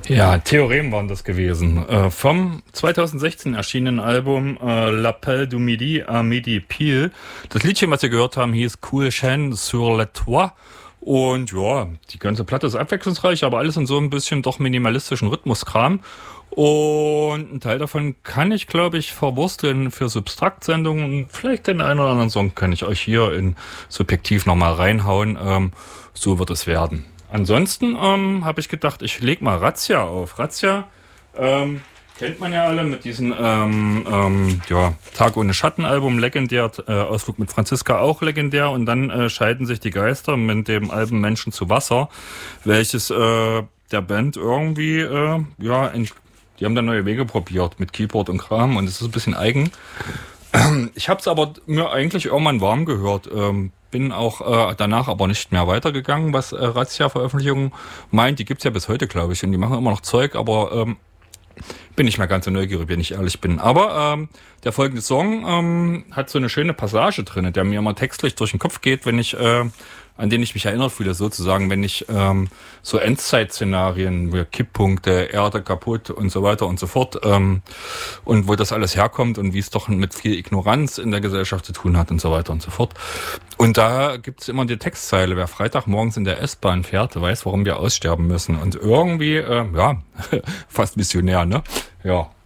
Ja, Theorem waren das gewesen. Vom 2016 erschienenen Album L'Appel du Midi à Midi Pile. Das Liedchen, was wir gehört haben, hieß Cool Chaîne sur le Toit. Und ja, die ganze Platte ist abwechslungsreich, aber alles in so ein bisschen doch minimalistischen Rhythmuskram. Und ein Teil davon kann ich, glaube ich, verwursteln für Substrakt-Sendungen. Und vielleicht den einen oder anderen Song kann ich euch hier in Subjektiv nochmal reinhauen. So wird es werden. Ansonsten habe ich gedacht, ich leg mal Razzia auf. Razzia kennt man ja alle mit diesem Tag ohne Schatten-Album, legendär, Ausflug mit Franziska auch legendär, und dann scheiden sich die Geister mit dem Album Menschen zu Wasser, welches der Band irgendwie, die haben da neue Wege probiert mit Keyboard und Kram, und es ist ein bisschen eigen. Ich habe es aber mir eigentlich irgendwann warm gehört, bin auch danach aber nicht mehr weitergegangen, was Razzia-Veröffentlichungen meint. Die gibt's ja bis heute, glaube ich, und die machen immer noch Zeug, aber bin nicht mehr ganz so neugierig, wenn ich ehrlich bin. Aber der folgende Song hat so eine schöne Passage drin, der mir immer textlich durch den Kopf geht, wenn ich an den ich mich erinnert fühle, sozusagen, wenn ich so Endzeit-Szenarien, Kipppunkte, Erde kaputt und so weiter und so fort, und wo das alles herkommt und wie es doch mit viel Ignoranz in der Gesellschaft zu tun hat und so weiter und so fort. Und da gibt's immer die Textzeile: Wer Freitagmorgens in der S-Bahn fährt, weiß, warum wir aussterben müssen. Und irgendwie, fast missionär, ne? Ja.